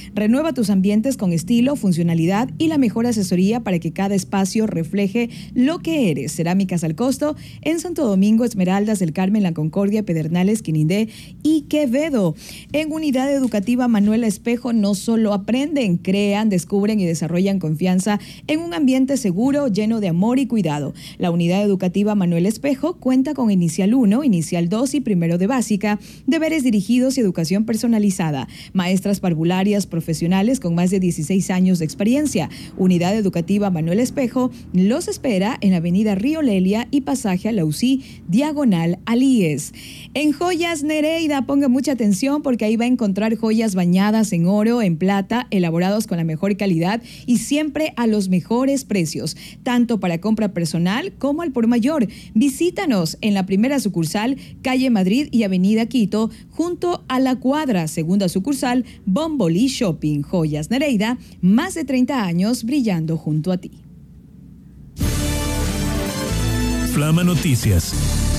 Renueva tus ambientes con estilo, funcionalidad y la mejor asesoría para que cada espacio refleje lo que eres. Cerámicas al Costo en Santo Domingo, Esmeraldas, El Carmen, La Concordia, Pedernales, Quinindé y Quevedo. En Unidad Educativa Manuel Espejo no solo aprenden, crean, descubren y desarrollan confianza en un ambiente seguro, lleno de amor y cuidado. La Unidad Educativa Manuel Espejo cuenta con Inicial 1, Inicial 2 y Primero de Básica, deberes dirigidos y educación personalizada. Maestras parvularias profesionales con más de 16 años de experiencia. Unidad Educativa Manuel Espejo los espera en Avenida Río Lelia y pasaje a la UCI, diagonal al IES. En Joyas Nereida, ponga mucha atención porque ahí va a encontrar joyas bañadas en oro, en plata, elaborados con la mejor calidad y siempre a los mejores precios, tanto para compra personal como al por mayor. Visítanos en la primera sucursal, calle Madrid y avenida Quito, junto a La Cuadra, segunda sucursal, Bombolí Shopping. Joyas Nereida, más de 30 años brillando junto a ti. Flama Noticias.